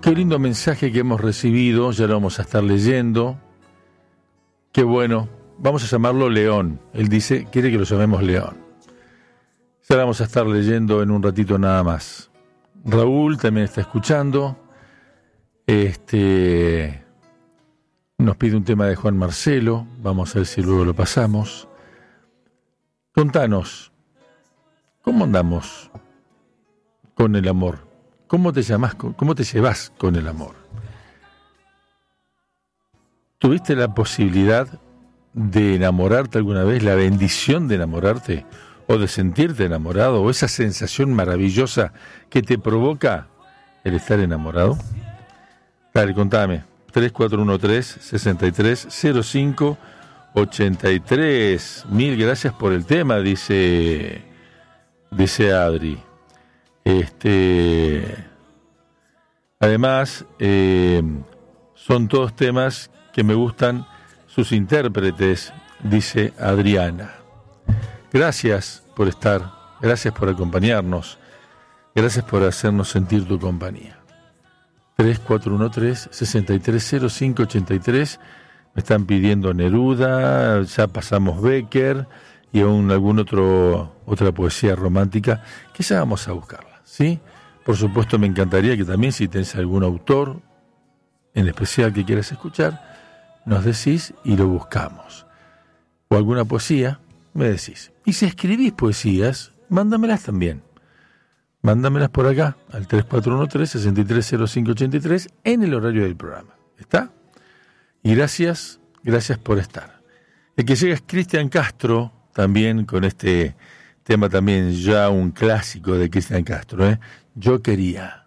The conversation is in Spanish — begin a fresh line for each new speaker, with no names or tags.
Qué lindo mensaje que hemos recibido, ya lo vamos a estar leyendo. Qué bueno, vamos a llamarlo León. Él dice, quiere que lo llamemos León. Ya lo vamos a estar leyendo en un ratito nada más. Raúl también está escuchando. Nos pide un tema de Juan Marcelo, vamos a ver si luego lo pasamos. Contanos, ¿cómo andamos con el amor? ¿Cómo te llevas con el amor? ¿Tuviste la posibilidad de enamorarte alguna vez, la bendición de enamorarte, o de sentirte enamorado, o esa sensación maravillosa que te provoca el estar enamorado? Dale, contame. 3413-6305-83. Mil gracias por el tema, dice Adri. Además, son todos temas que me gustan sus intérpretes, dice Adriana. Gracias por estar, gracias por acompañarnos, gracias por hacernos sentir tu compañía. 3413-6305-83. Me están pidiendo Neruda, ya pasamos Becker y aún otra poesía romántica que ya vamos a buscarla, ¿sí? Por supuesto, me encantaría que también, si tenés algún autor en especial que quieras escuchar, nos decís y lo buscamos. O alguna poesía, me decís. Y si escribís poesías, mándamelas también. Mándamelas por acá, al 3413-630583, en el horario del programa. ¿Está? Y gracias por estar. El que llega es Cristian Castro, también con este tema también ya un clásico de Cristian Castro, ¿eh? Yo quería.